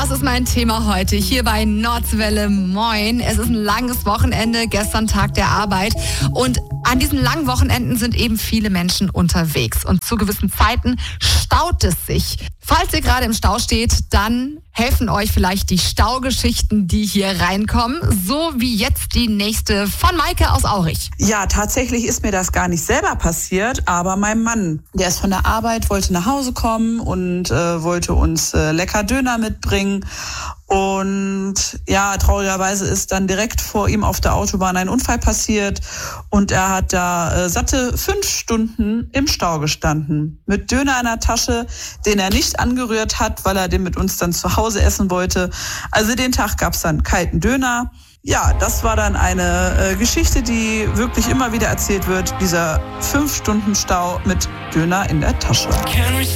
Das ist mein Thema heute hier bei Nordwelle. Moin. Es ist ein langes Wochenende, gestern Tag der Arbeit. Und an diesen langen Wochenenden sind eben viele Menschen unterwegs. Und zu gewissen Zeiten staut es sich. Falls ihr gerade im Stau steht, dann helfen euch vielleicht die Staugeschichten, die hier reinkommen. So wie jetzt die nächste von Maike aus Aurich. Ja, tatsächlich ist mir das gar nicht selber passiert, aber mein Mann, der ist von der Arbeit, wollte nach Hause kommen und wollte uns lecker Döner mitbringen. Und ja, traurigerweise ist dann direkt vor ihm auf der Autobahn ein Unfall passiert und er hat da satte 5 Stunden im Stau gestanden. Mit Döner in der Tasche, den er nicht angerührt hat, weil er den mit uns dann zu Hause essen wollte. Also den Tag gab's dann kalten Döner. Ja, das war dann eine Geschichte, die wirklich immer wieder erzählt wird. Dieser 5 Stunden Stau mit Döner in der Tasche.